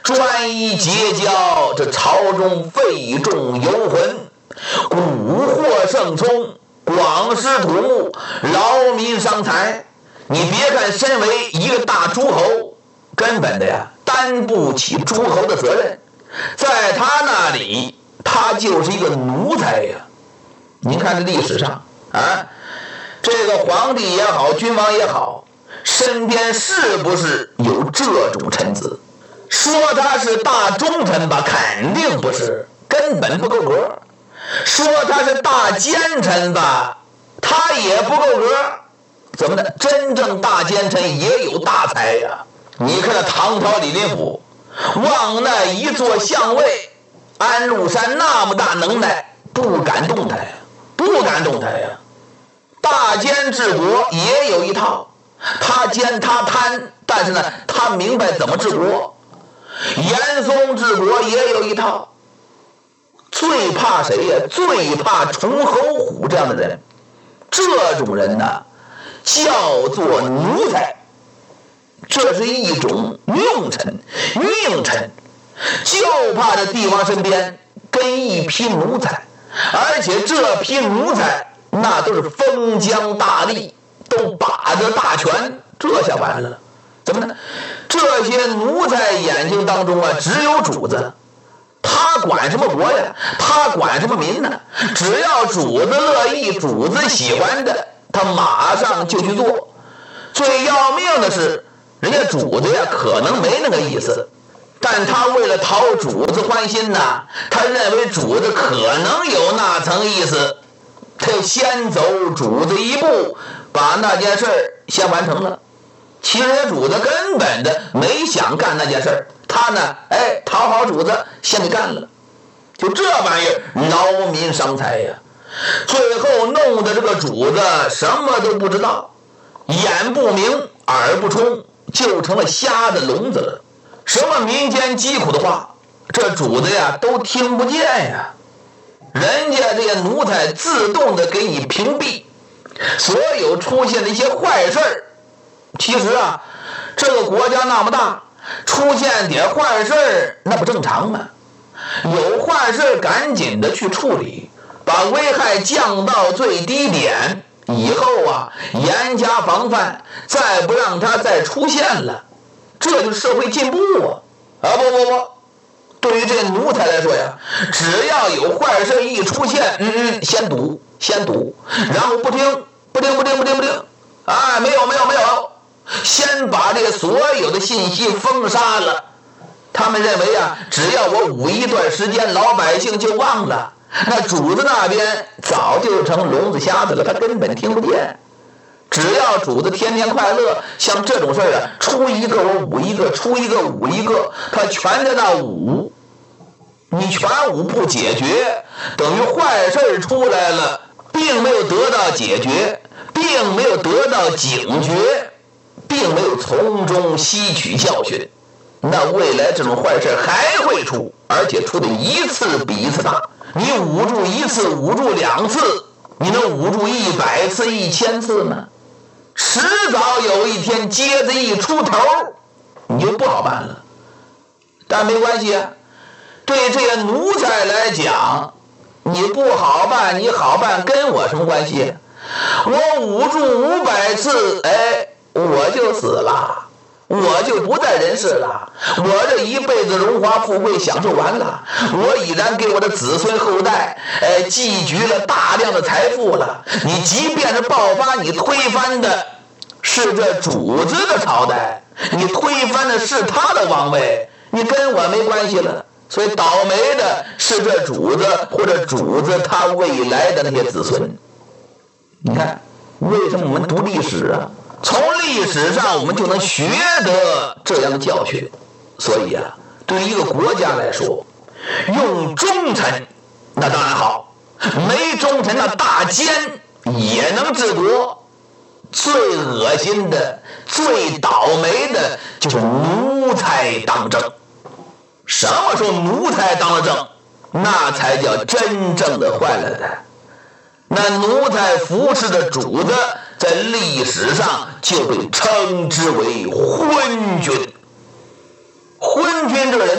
专一结交，这朝中费众游魂，蛊惑盛聪，广施土木，劳民伤财。你别看身为一个大诸侯，根本的呀担不起诸侯的责任，在他那里他就是一个奴才呀。您看这历史上啊，这个皇帝也好，君王也好，身边是不是有这种臣子？说他是大忠臣吧，肯定不是，根本不够格。说他是大奸臣吧，他也不够格。怎么的？真正大奸臣也有大才呀。你看那唐朝李林甫，往那一座相位，安禄山那么大能耐，不敢动弹，不敢动弹呀。大奸治国也有一套，他奸他贪，但是呢，他明白怎么治国。严嵩治国也有一套，最怕谁呀？最怕崇侯虎这样的人。这种人呢，叫做奴才，这是一种用臣、佞臣，就怕这帝王身边跟一批奴才，而且这批奴才那都是封疆大吏，都把着大权，这下完了。怎么呢？这些奴才眼睛当中啊，只有主子，他管什么国呀？他管什么民呢？只要主子乐意，主子喜欢的，他马上就去做。最要命的是，人家主子呀可能没那个意思，但他为了讨主子欢心呐，他认为主子可能有那层意思，他就先走主子一步，把那件事先完成了。其实主子根本的没想干那件事，他呢讨好主子先给干了，就这玩意儿劳民伤财呀。最后弄得这个主子什么都不知道，眼不明耳不聪，就成了瞎的聋子了。什么民间疾苦的话，这主子呀都听不见呀。人家这些奴才自动的给你屏蔽所有出现的一些坏事儿。其实啊，这个国家那么大，出现点坏事那不正常吗？有坏事赶紧的去处理，把危害降到最低点，以后啊严加防范，再不让它再出现了，这就是社会进步啊！不，对于这奴才来说呀，只要有坏事一出现，先堵，然后不听，啊，没有，先把这个所有的信息封杀了。他们认为啊，只要我捂一段时间，老百姓就忘了，那主子那边早就成聋子瞎子了，他根本听不见。只要主子天天快乐，像这种事儿啊，出一个我捂一个，出一个捂一个，他全在那捂，你全捂不解决，等于坏事出来了，并没有得到解决，并没有得到警觉，并没有从中吸取教训，那未来这种坏事还会出，而且出的一次比一次大。你捂住一次，捂住2次，你能捂住100次、1000次吗？迟早有一天疖子一出头，你就不好办了。但没关系啊，对这些奴才来讲，你不好办，你好办跟我什么关系？我捂住500次，我就死了，我就不在人世了，我这一辈子荣华富贵享受完了，我已然给我的子孙后代积聚了大量的财富了。你即便是爆发，你推翻的是这主子的朝代，你推翻的是他的王位，你跟我没关系了。所以倒霉的是这主子，或者主子他未来的那些子孙。你看为什么我们读历史啊，从历史上我们就能学得这样的教训。所以啊，对于一个国家来说，用忠臣那当然好，没忠臣那大奸也能治国。最恶心的、最倒霉的就是奴才当政。什么时候奴才当了政，那才叫真正的坏了的。那奴才扶持的主子在历史上就被称之为昏君。昏君这个人